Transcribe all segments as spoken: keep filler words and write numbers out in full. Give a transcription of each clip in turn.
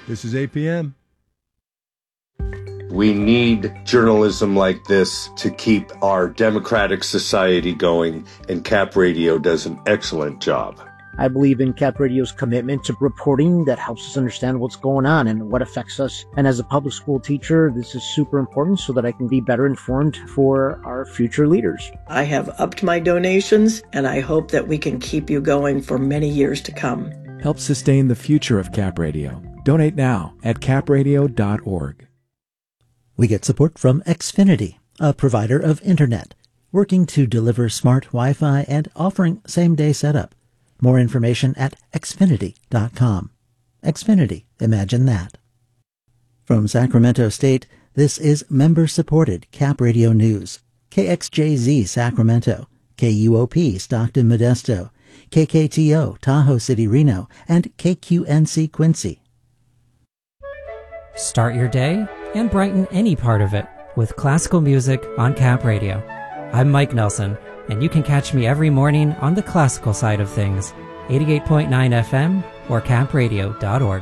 This is A P M. We need journalism like this to keep our democratic society going, and Cap Radio does an excellent job. I believe in Cap Radio's commitment to reporting that helps us understand what's going on and what affects us. And as a public school teacher, this is super important so that I can be better informed for our future leaders. I have upped my donations, and I hope that we can keep you going for many years to come. Help sustain the future of Cap Radio. Donate now at cap radio dot org. We get support from Xfinity, a provider of internet, working to deliver smart Wi-Fi and offering same-day setup. More information at xfinity dot com. Xfinity, imagine that. From Sacramento State, this is member-supported Cap Radio News. K X J Z Sacramento, K U O P Stockton Modesto, K K T O Tahoe City Reno, and K Q N C Quincy. Start your day and brighten any part of it with classical music on Cap Radio. I'm Mike Nelson, and you can catch me every morning on the classical side of things, eighty-eight point nine F M or cap radio dot org.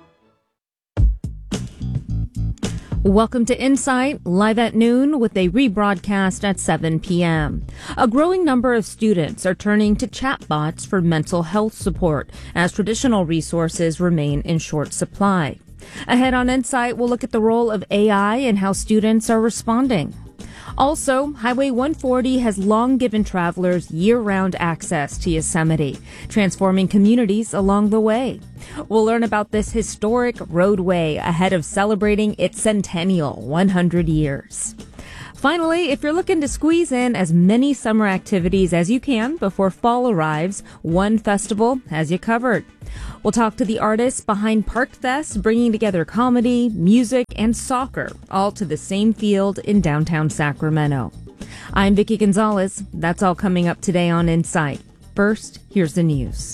Welcome to Insight, live at noon with a rebroadcast at seven p.m. A growing number of students are turning to chatbots for mental health support as traditional resources remain in short supply. Ahead on Insight, we'll look at the role of A I and how students are responding. Also, Highway one forty has long given travelers year-round access to Yosemite, transforming communities along the way. We'll learn about this historic roadway ahead of celebrating its centennial, one hundred years. Finally, if you're looking to squeeze in as many summer activities as you can before fall arrives, One Festival has you covered. We'll talk to the artists behind Park Fest, bringing together comedy, music, and soccer, all to the same field in downtown Sacramento. I'm Vicki Gonzalez. That's all coming up today on Insight. First, here's the news.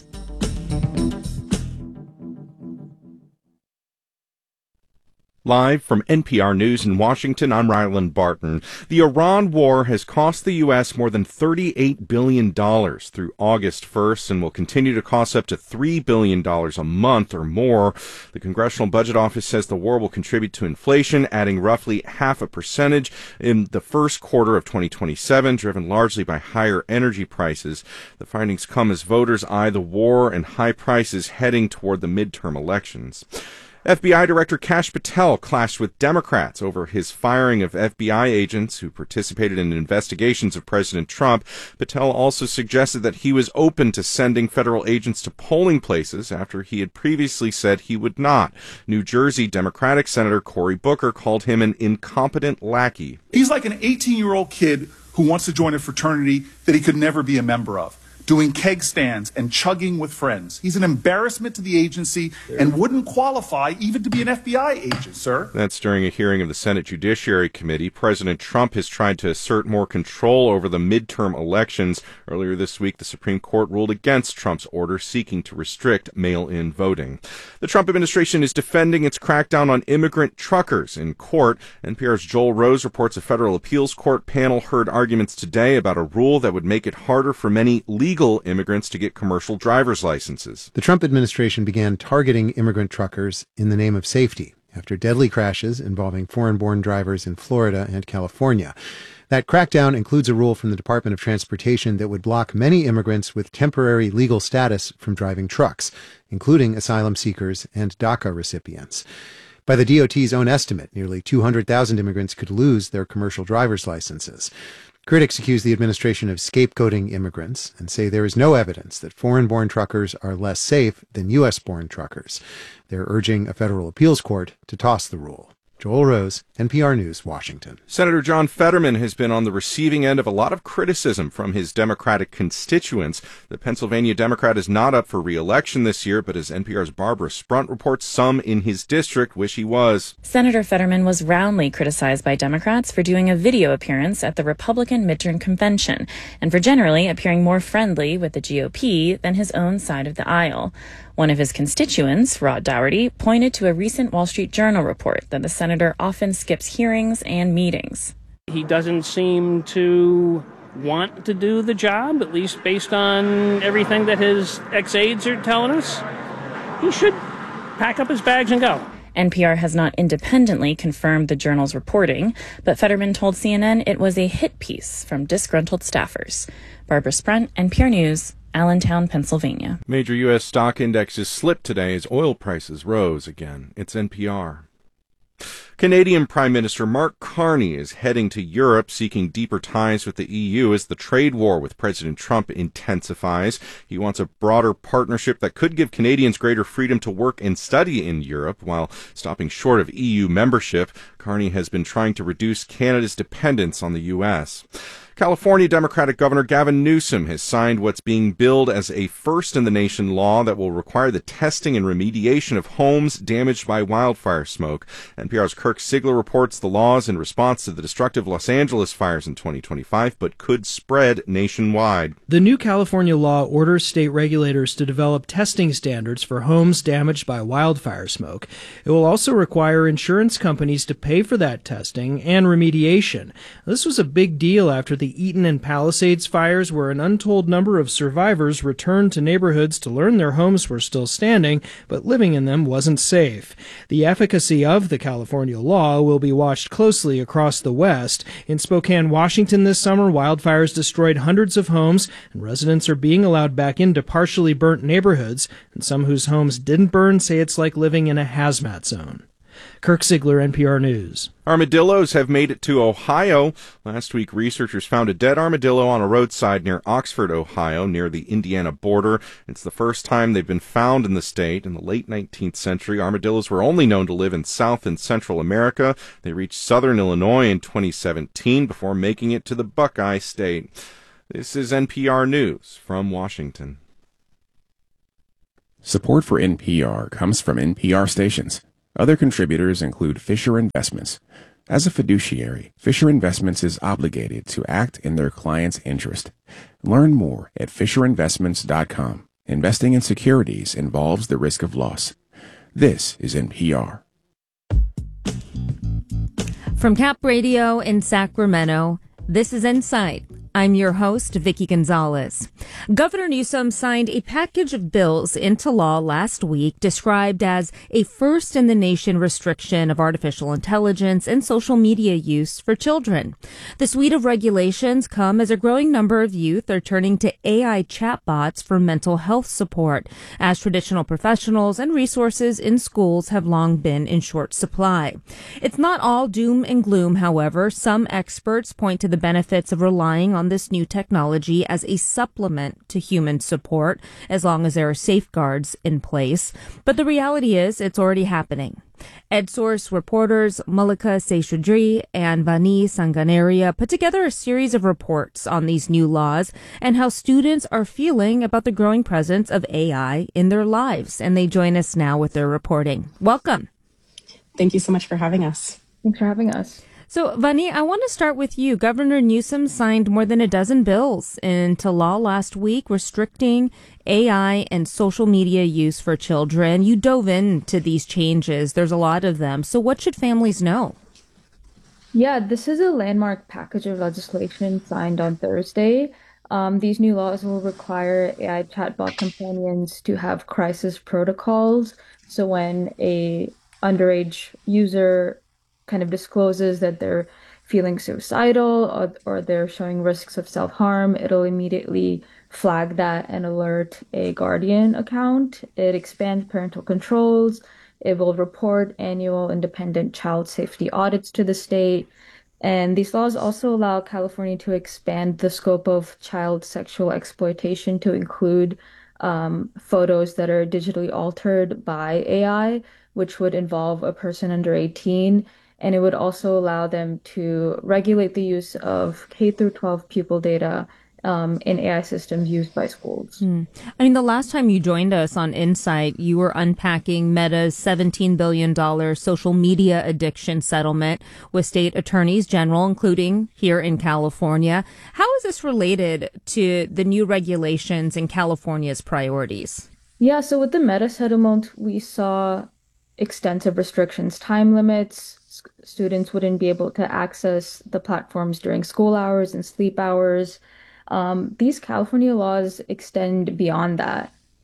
Live from N P R News in Washington, I'm Ryland Barton. The Iran war has cost the U S more than thirty-eight billion dollars through August first and will continue to cost up to three billion dollars a month or more. The Congressional Budget Office says the war will contribute to inflation, adding roughly half a percentage in the first quarter of twenty twenty-seven, driven largely by higher energy prices. The findings come as voters eye the war and high prices heading toward the midterm elections. F B I Director Kash Patel clashed with Democrats over his firing of F B I agents who participated in investigations of President Trump. Patel also suggested that he was open to sending federal agents to polling places after he had previously said he would not. New Jersey Democratic Senator Cory Booker called him an incompetent lackey. He's like an eighteen-year-old kid who wants to join a fraternity that he could never be a member of, doing keg stands and chugging with friends. He's an embarrassment to the agency and wouldn't qualify even to be an F B I agent, sir. That's during a hearing of the Senate Judiciary Committee. President Trump has tried to assert more control over the midterm elections. Earlier this week, the Supreme Court ruled against Trump's order seeking to restrict mail-in voting. The Trump administration is defending its crackdown on immigrant truckers in court. N P R's Joel Rose reports a federal appeals court panel heard arguments today about a rule that would make it harder for many legal Legal immigrants to get commercial driver's licenses. The Trump administration began targeting immigrant truckers in the name of safety after deadly crashes involving foreign-born drivers in Florida and California. That crackdown includes a rule from the Department of Transportation that would block many immigrants with temporary legal status from driving trucks, including asylum seekers and DACA recipients. By the D O T's own estimate, nearly two hundred thousand immigrants could lose their commercial driver's licenses. Critics accuse the administration of scapegoating immigrants and say there is no evidence that foreign-born truckers are less safe than U S-born truckers. They're urging a federal appeals court to toss the rule. Joel Rose, N P R News, Washington. Senator John Fetterman has been on the receiving end of a lot of criticism from his Democratic constituents. The Pennsylvania Democrat is not up for re-election this year, but as N P R's Barbara Sprunt reports, some in his district wish he was. Senator Fetterman was roundly criticized by Democrats for doing a video appearance at the Republican midterm convention and for generally appearing more friendly with the G O P than his own side of the aisle. One of his constituents, Rod Dougherty, pointed to a recent Wall Street Journal report that the senator often skips hearings and meetings. He doesn't seem to want to do the job, at least based on everything that his ex-aides are telling us. He should pack up his bags and go. N P R has not independently confirmed the journal's reporting, but Fetterman told C N N it was a hit piece from disgruntled staffers. Barbara Sprunt, N P R News, Allentown, Pennsylvania. Major U S stock indexes slipped today as oil prices rose again. It's N P R. Canadian Prime Minister Mark Carney is heading to Europe, seeking deeper ties with the E U as the trade war with President Trump intensifies. He wants a broader partnership that could give Canadians greater freedom to work and study in Europe while stopping short of E U membership. Carney has been trying to reduce Canada's dependence on the U S. California Democratic Governor Gavin Newsom has signed what's being billed as a first-in-the-nation law that will require the testing and remediation of homes damaged by wildfire smoke. N P R's Kirk Sigler reports the laws in response to the destructive Los Angeles fires in twenty twenty-five, but could spread nationwide. The new California law orders state regulators to develop testing standards for homes damaged by wildfire smoke. It will also require insurance companies to pay for that testing and remediation. This was a big deal after the The Eaton and Palisades fires, where an untold number of survivors returned to neighborhoods to learn their homes were still standing, but living in them wasn't safe. The efficacy of the California law will be watched closely across the West. In Spokane, Washington this summer, wildfires destroyed hundreds of homes, and residents are being allowed back into partially burnt neighborhoods, and some whose homes didn't burn say it's like living in a hazmat zone. Kirk Sigler, N P R News. Armadillos have made it to Ohio. Last week, researchers found a dead armadillo on a roadside near Oxford, Ohio, near the Indiana border. It's the first time they've been found in the state. In the late nineteenth century, armadillos were only known to live in South and Central America. They reached southern Illinois in twenty seventeen before making it to the Buckeye State. This is N P R News from Washington. Support for N P R comes from N P R stations. Other contributors include Fisher Investments. As a fiduciary, Fisher Investments is obligated to act in their client's interest. Learn more at fisher investments dot com. Investing in securities involves the risk of loss. This is N P R. From Cap Radio in Sacramento, this is Insight. I'm your host, Vicki Gonzalez. Governor Newsom signed a package of bills into law last week described as a first-in-the-nation restriction of artificial intelligence and social media use for children. The suite of regulations come as a growing number of youth are turning to A I chatbots for mental health support, as traditional professionals and resources in schools have long been in short supply. It's not all doom and gloom, however. Some experts point to the benefits of relying on this new technology as a supplement to human support, as long as there are safeguards in place. But the reality is it's already happening. EdSource reporters Malika Seshadri and Vani Sanganaria put together a series of reports on these new laws and how students are feeling about the growing presence of A I in their lives. And they join us now with their reporting. Welcome. Thank you so much for having us. Thanks for having us. So, Vani, I want to start with you. Governor Newsom signed more than a dozen bills into law last week restricting A I and social media use for children. You dove into these changes. There's a lot of them. So what should families know? Yeah, this is a landmark package of legislation signed on Thursday. Um, these new laws will require A I chatbot companions to have crisis protocols. So when a underage user kind of discloses that they're feeling suicidal or, or they're showing risks of self-harm, it'll immediately flag that and alert a Guardian account. It expands parental controls. It will report annual independent child safety audits to the state. And these laws also allow California to expand the scope of child sexual exploitation to include um, photos that are digitally altered by A I, which would involve a person under eighteen. And it would also allow them to regulate the use of K through twelve pupil data um, in A I systems used by schools. Mm. I mean, the last time you joined us on Insight, you were unpacking Meta's seventeen billion dollars social media addiction settlement with state attorneys general, including here in California. How is this related to the new regulations and California's priorities? Yeah, so with the Meta settlement, we saw extensive restrictions, time limits. Students wouldn't be able to access the platforms during school hours and sleep hours. Um, these California laws extend beyond that.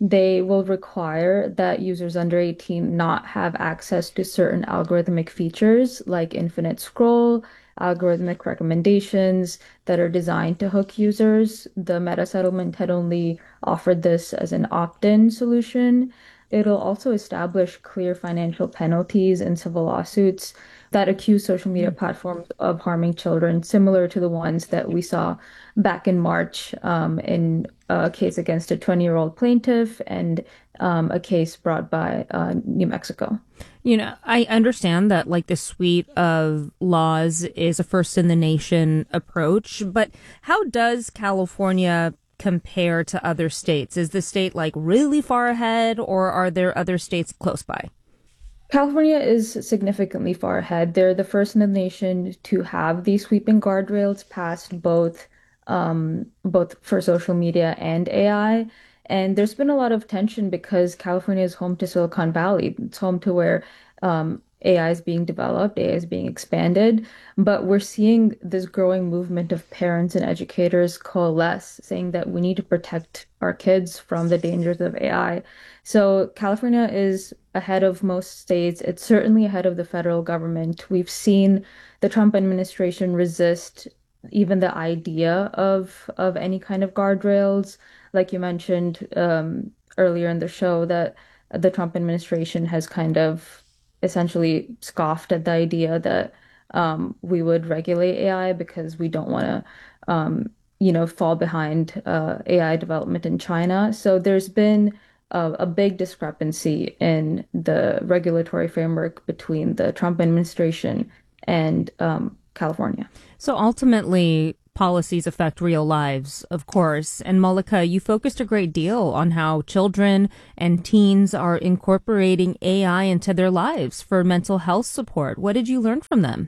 they will require that users under eighteen not have access to certain algorithmic features like infinite scroll, algorithmic recommendations that are designed to hook users. The Meta settlement had only offered this as an opt-in solution. It'll also establish clear financial penalties in civil lawsuits that accuse social media platforms of harming children, similar to the ones that we saw back in March um, in a case against a twenty-year-old plaintiff and um, a case brought by uh, New Mexico. You know, I understand that like the suite of laws is a first in the nation approach, but how does California compare to other states? Is the state like really far ahead, or are there other states close by? California is significantly far ahead. They're the first in the nation to have these sweeping guardrails passed both um, both for social media and A I. And there's been a lot of tension because California is home to Silicon Valley. It's home to where um, A I is being developed, A I is being expanded. But we're seeing this growing movement of parents and educators coalesce, saying that we need to protect our kids from the dangers of A I. So California is ahead of most states. It's certainly ahead of the federal government. We've seen the Trump administration resist even the idea of of any kind of guardrails. Like you mentioned um, earlier in the show, that the Trump administration has kind of essentially scoffed at the idea that um, we would regulate A I because we don't want to, um, you know, fall behind uh, A I development in China. So there's been a, a big discrepancy in the regulatory framework between the Trump administration and um, California. So ultimately, policies affect real lives, of course. And Malika, you focused a great deal on how children and teens are incorporating A I into their lives for mental health support. What did you learn from them?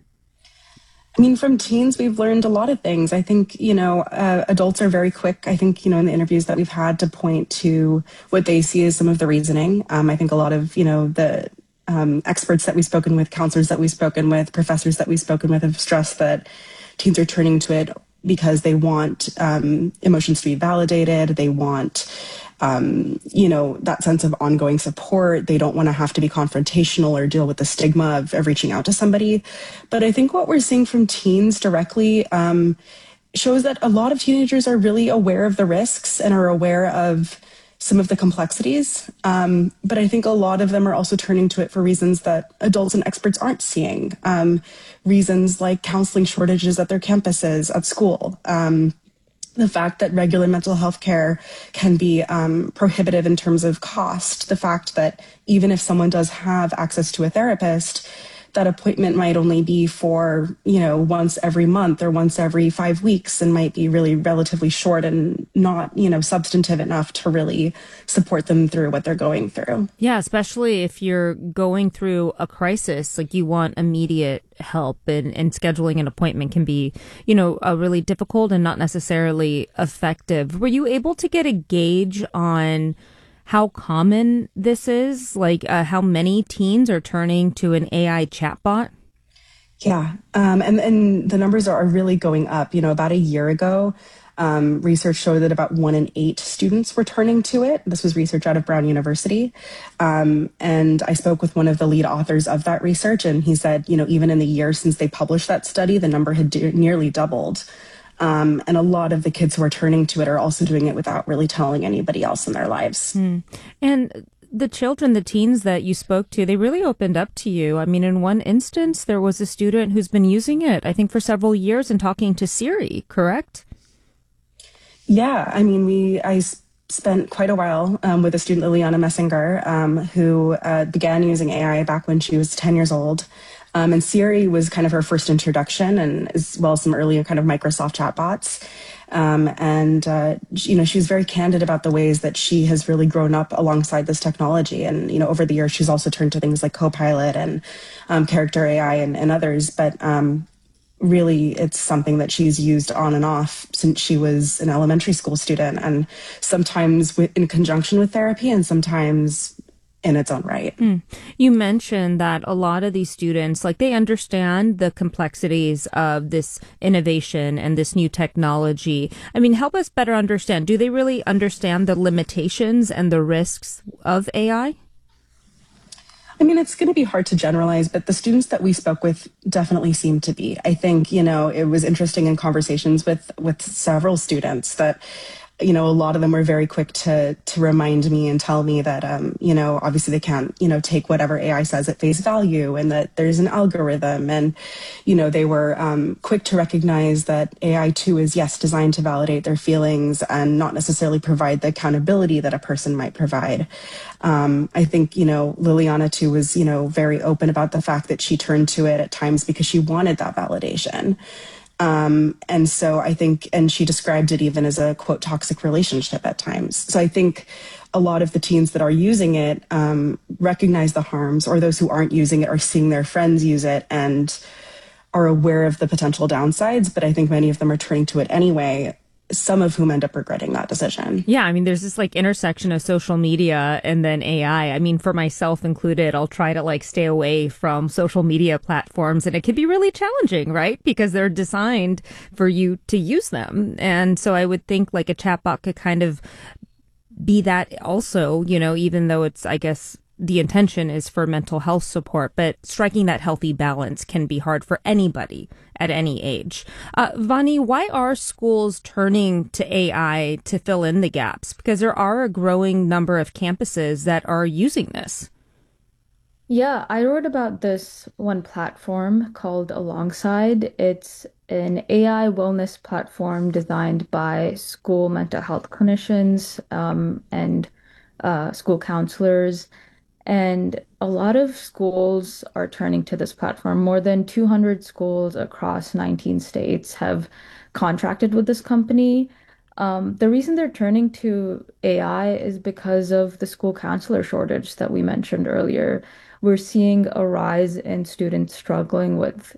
I mean, from teens, we've learned a lot of things. I think, you know, uh, adults are very quick, I think, you know, in the interviews that we've had to point to what they see as some of the reasoning. Um, I think a lot of, you know, the um, experts that we've spoken with, counselors that we've spoken with, professors that we've spoken with have stressed that teens are turning to it because they want um, emotions to be validated. They want, um, you know, that sense of ongoing support. They don't want to have to be confrontational or deal with the stigma of, of reaching out to somebody. But I think what we're seeing from teens directly um, shows that a lot of teenagers are really aware of the risks and are aware of some of the complexities. Um, but I think a lot of them are also turning to it for reasons that adults and experts aren't seeing. Um, reasons like counseling shortages at their campuses, at school. Um, the fact that regular mental health care can be um, prohibitive in terms of cost. The fact that even if someone does have access to a therapist, that appointment might only be for, you know, once every month or once every five weeks and might be really relatively short and not, you know, substantive enough to really support them through what they're going through. Yeah, especially if you're going through a crisis, like you want immediate help, and, and scheduling an appointment can be, you know, uh, really difficult and not necessarily effective. Were you able to get a gauge on how common this is, like uh, how many teens are turning to an A I chatbot? Yeah, um, and, and the numbers are really going up. You know, about a year ago, um, research showed that about one in eight students were turning to it. This was research out of Brown University. Um, and I spoke with one of the lead authors of that research, and he said, you know, even in the year since they published that study, the number had de- nearly doubled. Um, and a lot of the kids who are turning to it are also doing it without really telling anybody else in their lives. Mm. And the children, the teens that you spoke to, they really opened up to you. I mean, in one instance, there was a student who's been using it, I think, for several years and talking to Siri, correct? Yeah, I mean, we I spent quite a while um, with a student, Liliana Messinger, um, who uh, began using A I back when she was ten years old. Um, and Siri was kind of her first introduction, and as well as some earlier kind of Microsoft chatbots. Um, and, uh, you know, she was very candid about the ways that she has really grown up alongside this technology. And, you know, over the years, she's also turned to things like Copilot and um, Character A I and, and others. But um, really, it's something that she's used on and off since she was an elementary school student, and sometimes in conjunction with therapy and sometimes in its own right. Mm. You mentioned that a lot of these students, like they understand the complexities of this innovation and this new technology. I mean, help us better understand. Do they really understand the limitations and the risks of A I? I mean, it's going to be hard to generalize, but the students that we spoke with definitely seem to be. I think, you know, it was interesting in conversations with with several students that, you know, a lot of them were very quick to to remind me and tell me that, um, you know, obviously they can't, you know, take whatever A I says at face value, and that there's an algorithm. And, you know, they were um, quick to recognize that A I too is, yes, designed to validate their feelings and not necessarily provide the accountability that a person might provide. Um, I think, you know, Liliana too was, you know, very open about the fact that she turned to it at times because she wanted that validation. Um, and so I think, and she described it even as a, quote, toxic relationship at times. So I think a lot of the teens that are using it um, recognize the harms, or those who aren't using it are seeing their friends use it and are aware of the potential downsides. But I think many of them are turning to it anyway, some of whom end up regretting that decision. Yeah, I mean, there's this like intersection of social media and then A I. I mean, for myself included, I'll try to like stay away from social media platforms, and it can be really challenging, right? Because they're designed for you to use them. And so I would think like a chatbot could kind of be that also, you know, even though it's, I guess, the intention is for mental health support, but striking that healthy balance can be hard for anybody at any age. Uh, Vani, why are schools turning to A I to fill in the gaps? Because there are a growing number of campuses that are using this. Yeah, I wrote about this one platform called Alongside. It's an A I wellness platform designed by school mental health clinicians um, and uh, school counselors. And a lot of schools are turning to this platform. More than two hundred schools across nineteen states have contracted with this company. Um, the reason they're turning to A I is because of the school counselor shortage that we mentioned earlier. We're seeing a rise in students struggling with